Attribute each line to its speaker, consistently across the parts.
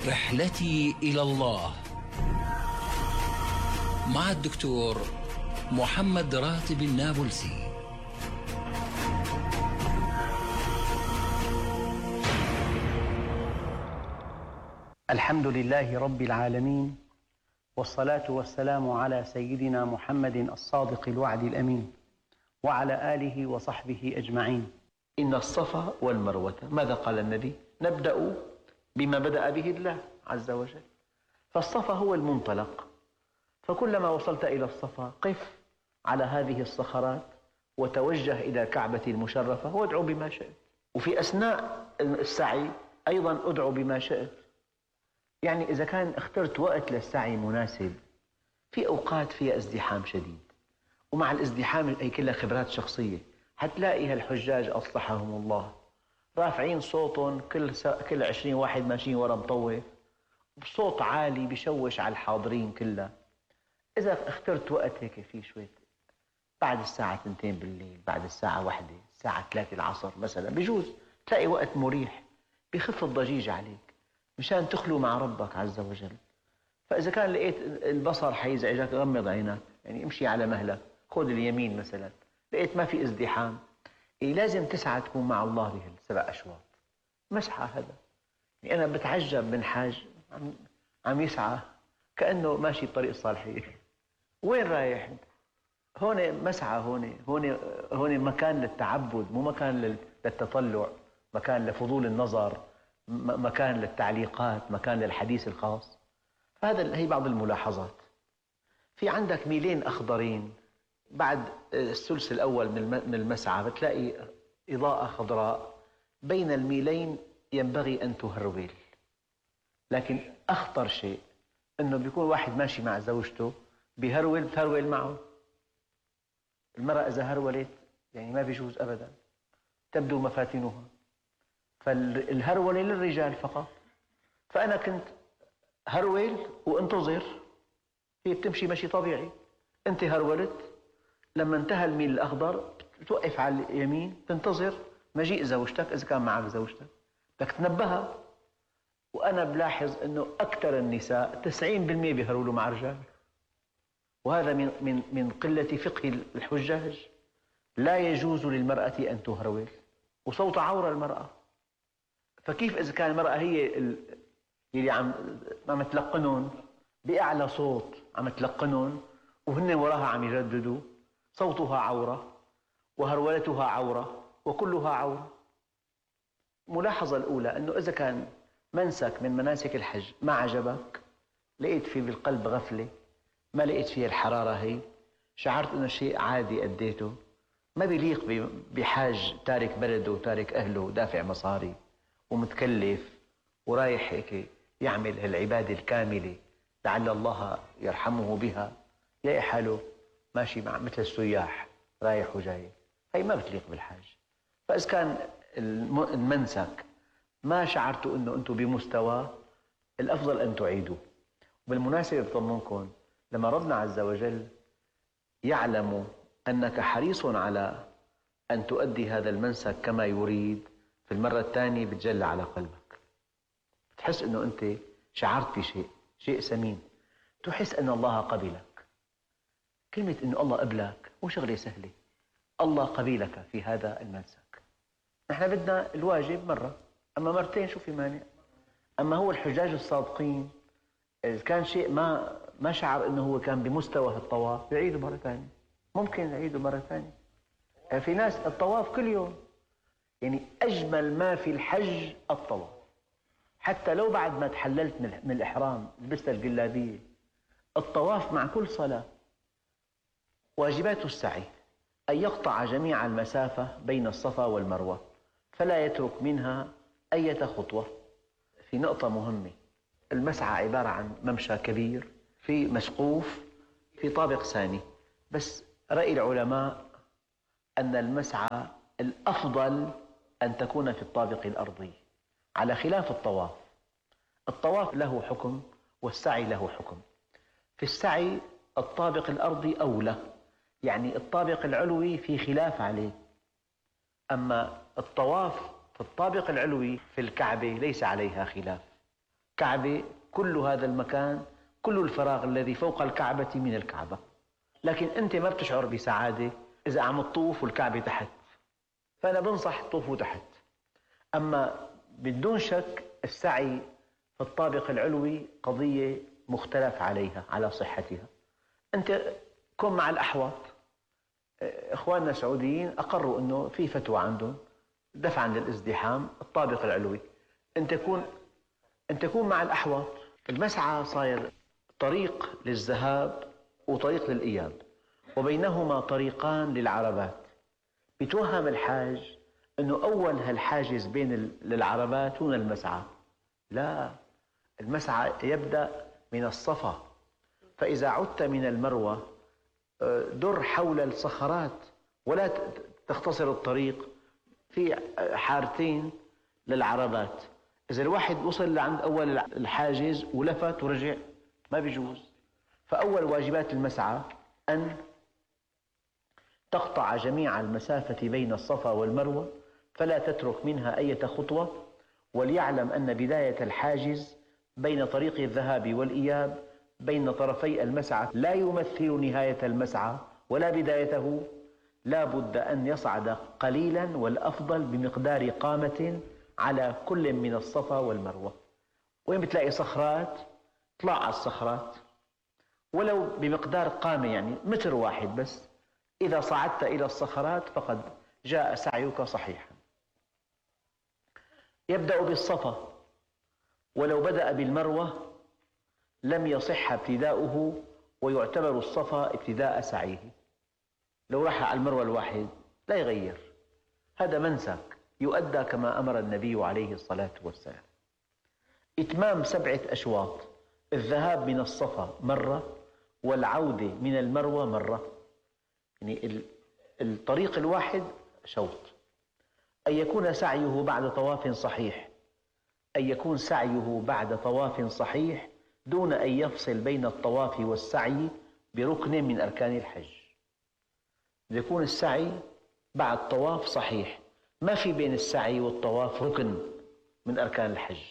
Speaker 1: رحلتي إلى الله مع الدكتور محمد راتب النابلسي.
Speaker 2: الحمد لله رب العالمين، والصلاة والسلام على سيدنا محمد الصادق الوعد الأمين، وعلى آله وصحبه أجمعين. إن الصفا والمروة، ماذا قال النبي؟ نبدأ بما بدأ به الله عز وجل. فالصفا هو المنطلق، فكلما وصلت إلى الصفا قف على هذه الصخرات وتوجه إلى الكعبة المشرفة وادعو بما شئت، وفي أثناء السعي أيضا ادعو بما شئت. يعني إذا كان اخترت وقت للسعي مناسب، في أوقات فيها ازدحام شديد، ومع الازدحام هي كلها خبرات شخصية، حتلاقي هالحجاج أصلحهم الله رافعين صوتهم، كل 20 واحد ماشيين ورا مطوف بصوت عالي بشوش على الحاضرين كلها. إذا اخترت وقت هيك فيه شوية، بعد الساعة 2 بالليل، بعد الساعة 1، الساعة 3 العصر مثلا، بجوز تلاقي وقت مريح بخف الضجيج عليك مشان تخلو مع ربك عز وجل. فإذا كان لقيت البصر حيزعجك غمض عينك، يعني امشي على مهلك، خذ اليمين مثلا، لقيت ما في ازدحام، لازم تسعى تكون مع الله بهالسبع أشواط. مسعى هذا، يعني أنا بتعجب من حاج عم يسعى كأنه ماشي بطريق الصالحية. وين رايح؟ هون مسعى، هون مكان للتعبد، مو مكان للتطلع، مكان لفضول النظر، مكان للتعليقات، مكان للحديث الخاص. هي بعض الملاحظات. في عندك ميلين أخضرين بعد الثلث الأول من المسعى، بتلاقي إضاءة خضراء بين الميلين، ينبغي أن تهرول. لكن أخطر شيء أنه بيكون واحد ماشي مع زوجته بتهرول معه. المرأة إذا هرولت يعني ما بيجوز أبدا، تبدو مفاتنها. فالهرولة للرجال فقط. فأنا كنت هرول وانتظر، هي بتمشي مشي طبيعي، أنت هرولت، لما انتهى الميل الأخضر توقف على اليمين تنتظر مجيء زوجتك إذا كان معك زوجتك، بدك تنبهها. وأنا بلاحظ أنه أكثر النساء 90% بيهرولوا مع رجال، وهذا من قلة فقه الحجاج. لا يجوز للمرأة أن تهرول، وصوت عورة المرأة. فكيف إذا كان المرأة هي اللي عم تلقنهم بأعلى صوت، عم تلقنهم وهن وراها عم يرددوا، صوتها عورة وهرولتها عورة وكلها عورة. الملاحظة الأولى أنه إذا كان منسك من مناسك الحج ما عجبك، لقيت فيه بالقلب غفلة، ما لقيت فيه الحرارة هي، شعرت أنه شيء عادي أديته، ما بيليق بحاج تارك بلده وتارك أهله ودافع مصاري ومتكلف ورايح هيك يعمل هالعبادة الكاملة لعل الله يرحمه بها، يلاقي حاله ماشي مع مثل السياح رايح وجاي، هي ما بتليق بالحاج. فإذا كان المنسك ما شعرتوا أنه أنتم بمستوى، الأفضل أن تعيدوا. وبالمناسبة بطمنكم، لما ربنا عز وجل يعلم أنك حريص على أن تؤدي هذا المنسك كما يريد، في المرة الثانية بتجلى على قلبك، تحس أنه أنت شعرت بشيء سمين، تحس أن الله قبلك. كلمة أنه الله قبلك مو شغلة سهلة، الله قبيلك في هذا المنسك. نحن بدنا الواجب مرة، أما مرتين شو في مانع. أما هو الحجاج الصادقين إذا كان شيء ما شعر أنه هو كان بمستوى الطواف يعيده مرة ثانية، ممكن يعيده مرة ثانية. يعني في ناس الطواف كل يوم، يعني أجمل ما في الحج الطواف، حتى لو بعد ما تحللت من الإحرام لبست الجلابية، الطواف مع كل صلاة. واجبات السعي أن يقطع جميع المسافة بين الصفا والمروة، فلا يترك منها أي خطوة. في نقطة مهمة، المسعى عبارة عن ممشى كبير في مسقوف في طابق ثاني، بس رأي العلماء أن المسعى الأفضل أن تكون في الطابق الأرضي، على خلاف الطواف. الطواف له حكم والسعي له حكم. في السعي الطابق الأرضي أولى، يعني الطابق العلوي في خلاف عليه. أما الطواف في الطابق العلوي في الكعبة ليس عليها خلاف. كعبة، كل هذا المكان، كل الفراغ الذي فوق الكعبة من الكعبة. لكن أنت ما بتشعر بسعادة إذا عم تطوف والكعبة تحت، فأنا بنصح طوفوا تحت. أما بدون شك السعي في الطابق العلوي قضية مختلف عليها على صحتها. أنت كن مع الأحوط. إخواننا السعوديين أقروا أنه في فتوى عندهم دفعا للازدحام الطابق العلوي. أنت كون مع الأحوط. المسعى صاير طريق للذهاب وطريق للإياب، وبينهما طريقان للعربات. بيتوهم الحاج أنه أول هالحاجز بين العربات هنا المسعى. لا، المسعى يبدأ من الصفا، فإذا عدت من المروة در حول الصخرات ولا تختصر الطريق في حارتين للعربات. إذا الواحد وصل لعند أول الحاجز ولفت ورجع ما بيجوز. فأول واجبات المسعى أن تقطع جميع المسافة بين الصفا والمروة فلا تترك منها أي خطوة، وليعلم أن بداية الحاجز بين طريق الذهاب والإياب بين طرفي المسعى لا يمثل نهاية المسعى ولا بدايته. لا بد أن يصعد قليلا، والأفضل بمقدار قامة على كل من الصفا والمروة. وين بتلاقي صخرات اطلع على الصخرات ولو بمقدار قامة، يعني متر واحد بس. إذا صعدت إلى الصخرات فقد جاء سعيك صحيحا. يبدأ بالصفا، ولو بدأ بالمروة لم يصح ابتداؤه، ويعتبر الصفا ابتداء سعيه. لو راح على المروة الواحد لا يغير، هذا منسك يؤدى كما أمر النبي عليه الصلاة والسلام. إتمام 7 أشواط، الذهاب من الصفا مرة والعودة من المروة مرة، يعني الطريق الواحد شوط. أن يكون سعيه بعد طواف صحيح، أن يكون سعيه بعد طواف صحيح دون أن يفصل بين الطواف والسعي بركن من أركان الحج. يكون السعي بعد طواف صحيح، ما في بين السعي والطواف ركن من أركان الحج.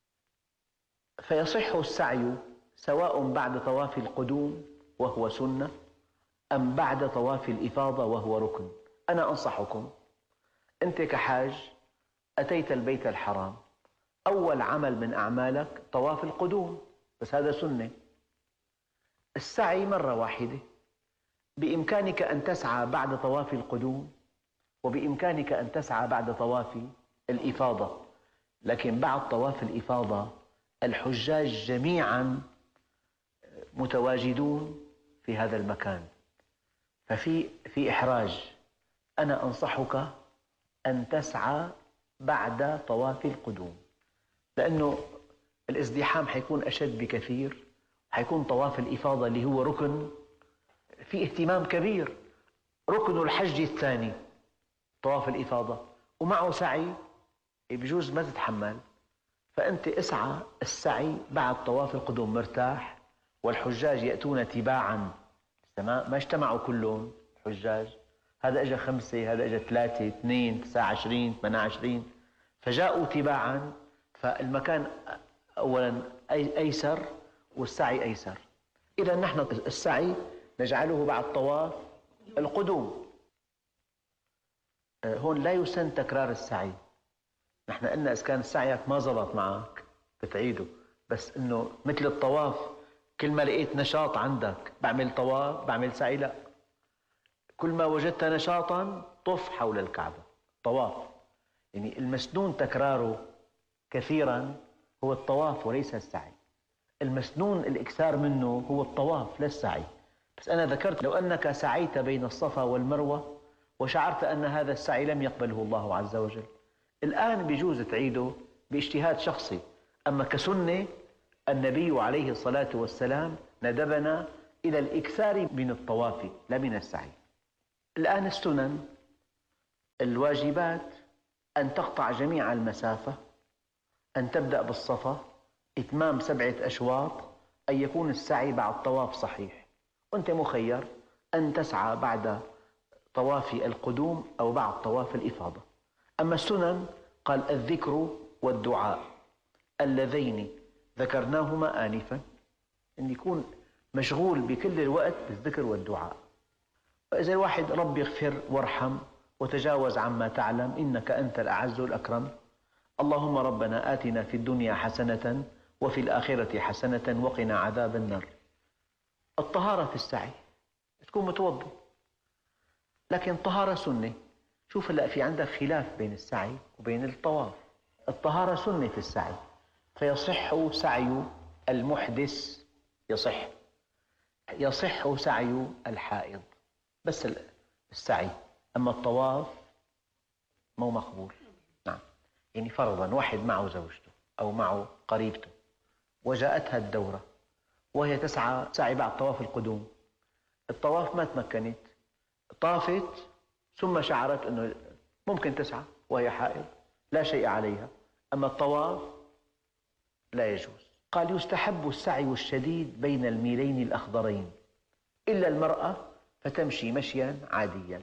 Speaker 2: فيصح السعي سواء بعد طواف القدوم وهو سنة أم بعد طواف الإفاضة وهو ركن. أنا أنصحكم، أنت كحاج أتيت البيت الحرام، أول عمل من أعمالك طواف القدوم، بس هذا سنة. السعي مرة واحدة، بإمكانك أن تسعى بعد طواف القدوم وبإمكانك أن تسعى بعد طواف الإفاضة. لكن بعد طواف الإفاضة الحجاج جميعا متواجدون في هذا المكان، ففي إحراج. أنا أنصحك أن تسعى بعد طواف القدوم، لأنه الازدحام حيكون أشد بكثير. حيكون طواف الإفاضة اللي هو ركن في اهتمام كبير، ركن الحج الثاني طواف الإفاضة، ومعه سعي بجوز ما تتحمل. فأنت اسعى السعي بعد طواف القدوم مرتاح، والحجاج يأتون تباعا، ما اجتمعوا كلهم حجاج، هذا اجى 5، هذا اجى 3، 2، 29، 28، فجاءوا تباعا. فالمكان أولا أيسر والسعي أيسر. إذا نحن السعي نجعله بعد طواف القدوم. هون لا يسن تكرار السعي. نحن قلنا إذا كان سعيك ما زبط معك بتعيده، بس إنه مثل الطواف كل ما لقيت نشاط عندك بعمل طواف بعمل سعي، لا، كل ما وجدت نشاطا طف حول الكعبة طواف. يعني المسنون تكراره كثيرا هو الطواف وليس السعي. المسنون الإكثار منه هو الطواف لا السعي. بس أنا ذكرت لو أنك سعيت بين الصفا والمروة وشعرت أن هذا السعي لم يقبله الله عز وجل، الآن بيجوز تعيده باجتهاد شخصي. أما كسنة النبي عليه الصلاة والسلام ندبنا إلى الإكثار من الطواف لا من السعي. الآن السنن الواجبات أن تقطع جميع المسافة، أن تبدأ بالصفا، إتمام 7 أشواط، أن يكون السعي بعد طواف صحيح، وأنت مخير أن تسعى بعد طواف القدوم أو بعد طواف الإفاضة. أما السنن قال الذكر والدعاء اللذين ذكرناهما آنفا، أن يكون مشغول بكل الوقت بالذكر والدعاء. فإذا الواحد رب اغفر وارحم وتجاوز عما تعلم إنك أنت الأعز الأكرم، اللهم ربنا آتنا في الدنيا حسنة وفي الآخرة حسنة وقنا عذاب النار. الطهارة في السعي، تكون متوضئ، لكن طهارة سنة. شوف هلأ في عندك خلاف بين السعي وبين الطواف. الطهارة سنة في السعي، فيصح سعي المحدث، يصح سعي الحائض، بس السعي. أما الطواف مو مقبول. نعم، يعني فرضاً واحد معه زوجته أو معه قريبته وجاءتها الدورة وهي تسعى سعي بعد طواف القدوم، الطواف ما تمكنت، طافت ثم شعرت أنه ممكن تسعى وهي حائض، لا شيء عليها. أما الطواف لا يجوز. قال يستحب السعي الشديد بين الميلين الأخضرين إلا المرأة فتمشي مشيا عاديا.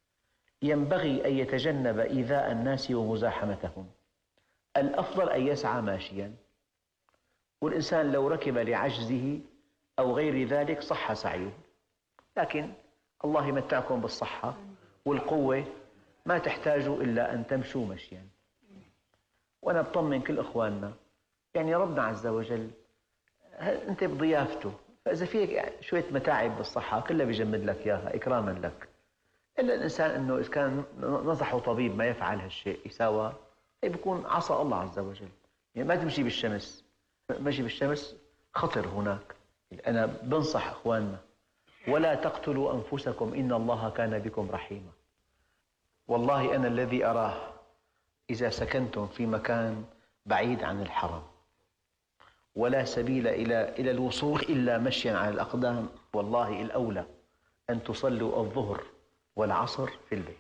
Speaker 2: ينبغي أن يتجنب إيذاء الناس ومزاحمتهم، الأفضل أن يسعى ماشيا. والإنسان لو ركب لعجزه أو غير ذلك صح سعيه، لكن الله يمتعكم بالصحة والقوة، ما تحتاجوا إلا أن تمشوا مشيا. وأنا بطمن كل إخواننا، يعني ربنا عز وجل أنت بضيافته، فإذا فيك شوية متاعب بالصحة كلها بيجمد لك إياها إكراما لك. إلا الإنسان أنه إذا كان نصحه طبيب ما يفعل هالشيء يساوى، بيكون عصى الله عز وجل. يعني ما تمشي بالشمس، مشي بالشمس خطر هناك. أنا بنصح إخواننا ولا تقتلوا أنفسكم إن الله كان بكم رحيما. والله أنا الذي أراه إذا سكنتم في مكان بعيد عن الحرم ولا سبيل إلى الوصول إلا مشيا على الأقدام، والله الأولى أن تصلوا الظهر والعصر في البيت.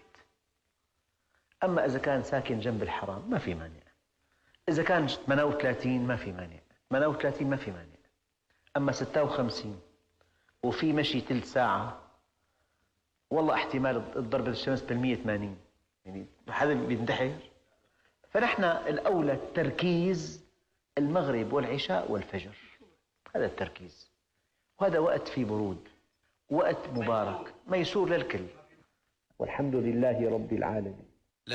Speaker 2: أما إذا كان ساكن جنب الحرم ما في مانع، إذا كان 38 ما في مانع، 38 ما في مانع. أما 56 وفي مشي ثلث ساعة، والله احتمال ضربة الشمس بال180، يعني حدا بينتحر. فنحن الأولى التركيز المغرب والعشاء والفجر، هذا التركيز. وهذا وقت فيه برود، وقت مبارك ميسور للكل. والحمد لله رب العالمين.